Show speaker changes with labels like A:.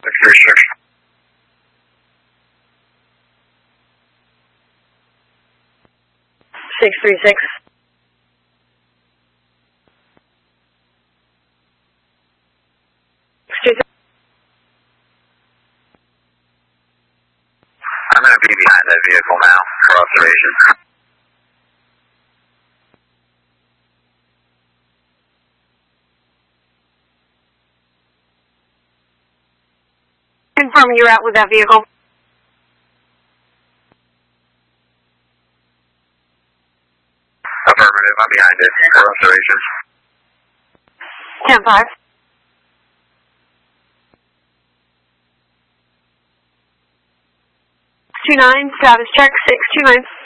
A: 636.
B: 636.
A: I'm going to be behind that vehicle now for observation.
B: Confirm you're out with that vehicle.
A: Affirmative, I'm behind it for observation.
B: 10-5. 29, status check, 629.